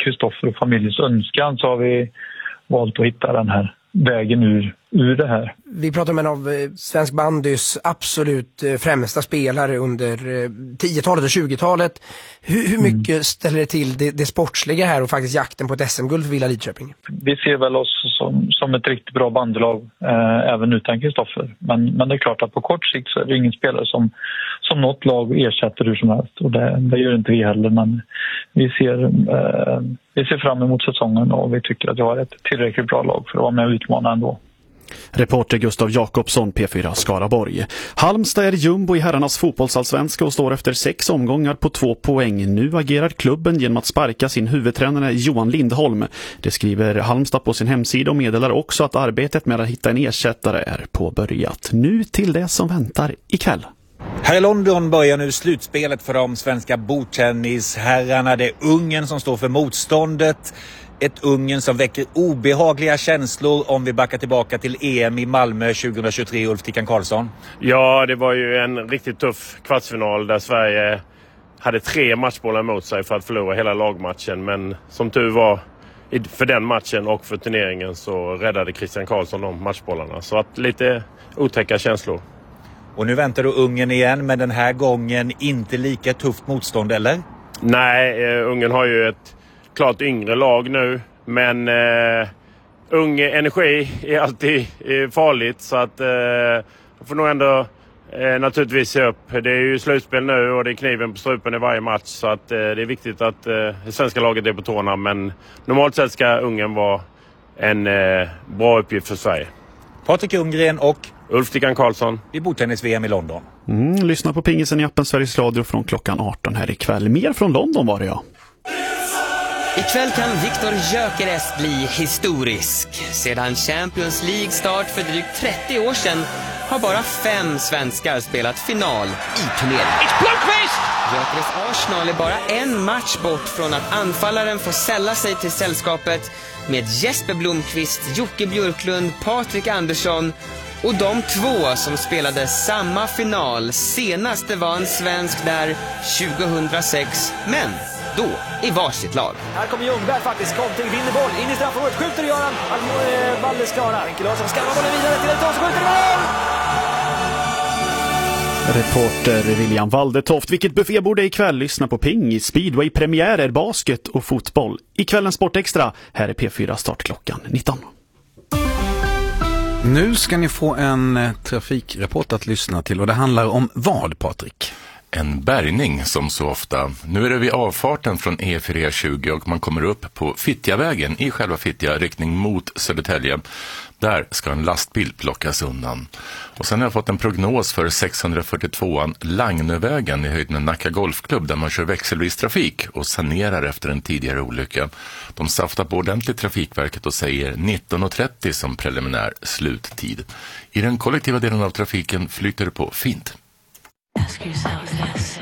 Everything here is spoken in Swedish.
Kristoffer och familjens önskan så har vi valt att hitta den här vägen ur det här. Vi pratar om en av svensk bandys absolut främsta spelare under 10-talet och 20-talet. Hur mycket ställer det till det sportsliga här och faktiskt jakten på ett SM-guld för Villa Lidköping? Vi ser väl oss som ett riktigt bra bandelag även utan Kristoffer. Men det är klart att på kort sikt så är det ingen spelare som något lag ersätter hur som helst. Och det gör inte vi heller. Men vi ser fram emot säsongen och vi tycker att vi har ett tillräckligt bra lag för att vara med och utmana ändå. Reporter Gustav Jakobsson, P4 Skaraborg. Halmstad är jumbo i herrarnas fotbollsallsvenska och står efter 6 omgångar på 2 poäng. Nu agerar klubben genom att sparka sin huvudtränare Johan Lindholm. Det skriver Halmstad på sin hemsida och meddelar också att arbetet med att hitta en ersättare är påbörjat. Nu till det som väntar ikväll. Här i London börjar nu slutspelet för de svenska bordtennisherrarna. Det är Ungern som står för motståndet. Ett Ungern som väcker obehagliga känslor om vi backar tillbaka till EM i Malmö 2023, Ulf Tickan Karlsson. Ja, det var ju en riktigt tuff kvartsfinal där Sverige hade 3 matchbollar emot sig för att förlora hela lagmatchen. Men som tur var för den matchen och för turneringen så räddade Christian Karlsson de matchbollarna. Så att lite otäcka känslor. Och nu väntar du Ungern igen, men den här gången inte lika tufft motstånd, eller? Nej, Ungern har ju ett klart yngre lag nu, men ung energi är alltid farligt, så att jag får nog ändå naturligtvis se upp. Det är ju slutspel nu och det är kniven på strupen i varje match, så att det är viktigt att det svenska laget är på tårna, men normalt sett ska Ungern vara en bra uppgift för Sverige. Patrik Ljunggren och Ulf Tickan Karlsson i bordtennis-VM i London. Lyssna på Pingisen i appen Sveriges Radio från klockan 18 här ikväll. Mer från London var det, ja. Ikväll kan Viktor Gyökeres bli historisk. Sedan Champions League-start för drygt 30 år sedan har bara 5 svenskar spelat final i turneringen. Gyökeres Arsenal är bara en match bort från att anfallaren får sälla sig till sällskapet med Jesper Blomqvist, Jocke Björklund, Patrik Andersson och de 2 som spelade samma final. Senaste var en svensk där 2006, men då i varsitt lag. Här kommer Ljungberg faktiskt, kontring, vinner boll, in i straffområdet, skjuter Göran, Valdes klara. Henke Larsson skarvar bollen vidare till ett och skjuter i mål! Reporter William Waldetoft. Vilket buffébord är ikväll? Lyssna på Ping, speedway, premiärer, basket och fotboll. Ikvällens Sportextra, här är P4 startklockan 19. Nu ska ni få en trafikrapport att lyssna till och det handlar om vad, Patrik? En bärgning som så ofta. Nu är det vid avfarten från E4-20 och man kommer upp på Fittjavägen i själva Fittja riktning mot Södertälje. Där ska en lastbil plockas undan. Och sen har jag fått en prognos för 642an Lagnövägen i höjd med Nacka Golfklubb där man kör växelvis trafik och sanerar efter en tidigare olycka. De saftar på ordentligt Trafikverket och säger 19.30 som preliminär sluttid. I den kollektiva delen av trafiken flyter det på fint. Ask yourself this.